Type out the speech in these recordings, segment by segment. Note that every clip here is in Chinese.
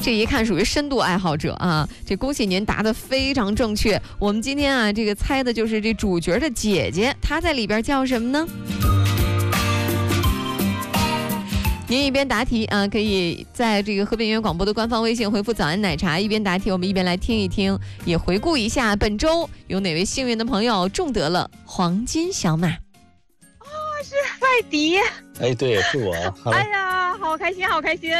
这一看属于深度爱好者啊！这恭喜您答得非常正确。我们今天啊，这个猜的就是这主角的姐姐，她在里边叫什么呢？您一边答题啊，可以在这个河北音乐广播的官方微信回复"早安奶茶"，一边答题，我们一边来听一听，也回顾一下本周有哪位幸运的朋友中得了黄金小马。 是麦迪， 哎，对，是我。 哎呀，好开心，好开心！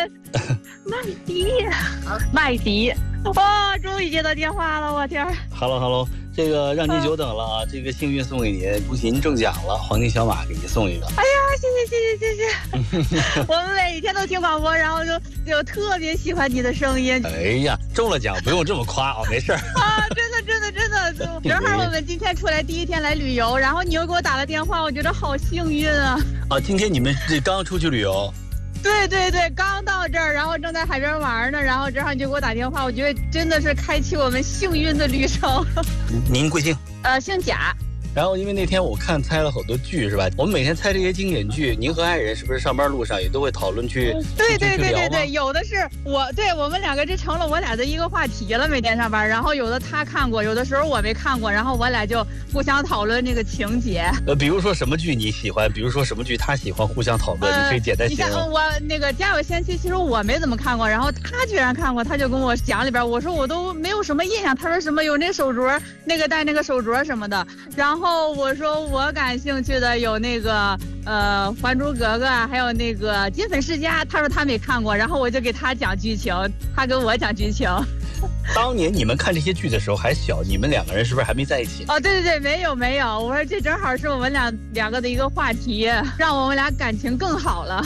麦迪，哇，终于接到电话了，我天 ！Hello，这个让您久等了啊！这个幸运送给您，恭喜您中奖了，黄金小马给您送一个。 哎呀，谢谢！我们每天都听广播，然后就特别喜欢你的声音。 哎呀，中了奖不用这么夸啊，没事儿。 啊，真的，正好我们今天出来第一天来旅游，然后你又给我打了电话，我觉得好幸运啊！ 啊，今天你们这刚出去旅游？ 对，刚到这儿，然后正在海边玩呢，然后正好你就给我打电话，我觉得真的是开启我们幸运的旅程。 您贵姓？ 姓贾。 然后因为那天我看猜了好多剧是吧？我们每天猜这些经典剧，您和爱人是不是上班路上也都会讨论去？ 对，有的是我们两个这成了我俩的一个话题了，每天上班。然后有的他看过，有的时候我没看过，然后我俩就互相讨论这个情节。 比如说什么剧你喜欢，比如说什么剧他喜欢，互相讨论，你可以简单形容。 你看我那个《家有仙妻》，其实我没怎么看过，然后他居然看过，他就跟我讲里边，我说我都没有什么印象，他说什么有那手镯，那个戴那个手镯什么的，然后我说我感兴趣的有那个《还珠格格》，还有那个《金粉世家》，他说他没看过，然后我就给他讲剧情，他跟我讲剧情。 当年你们看这些剧的时候还小，你们两个人是不是还没在一起？ 哦，对，没有，我说这正好是我们两个的一个话题，让我们俩感情更好了。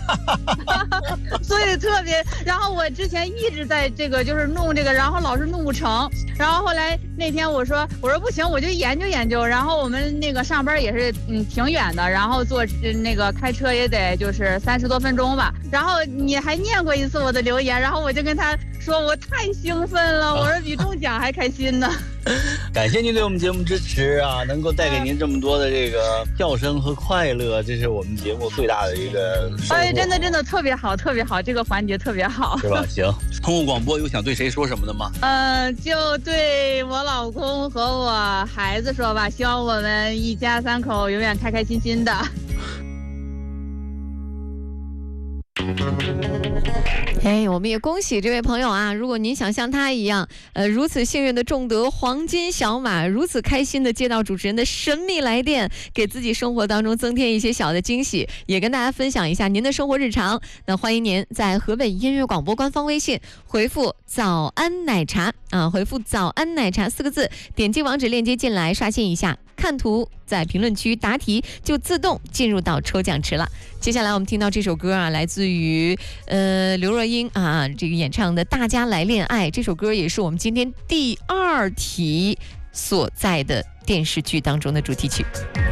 所以特别，然后我之前一直在这个就是弄这个，然后老是弄不成，然后后来那天我说不行，我就研究，然后我们那个上班也是挺远的，然后坐那个开车也得就是30多分钟吧，然后你还念过一次我的留言，然后我就跟他说我太兴奋了，我说比中奖还开心呢。 感谢您对我们节目支持啊，能够带给您这么多的这个笑声和快乐，这是我们节目最大的一个收获。 哎，真的特别好，这个环节特别好， 是吧？行，通过广播有想对谁说什么的吗？ 就对我老公和我孩子说吧，希望我们一家3口永远开开心心的。 哎，我们也恭喜这位朋友啊！如果您想像他一样，如此幸运的中得黄金小马，如此开心的接到主持人的神秘来电，给自己生活当中增添一些小的惊喜，也跟大家分享一下您的生活日常。那欢迎您在河北音乐广播官方微信回复"早安奶茶"啊，回复"早安奶茶"4个字，点击网址链接进来刷新一下。看图，在评论区答题，就自动进入到抽奖池了。接下来我们听到这首歌啊，来自于刘若英啊这个演唱的《大家来恋爱》，这首歌也是我们今天第2题所在的电视剧当中的主题曲。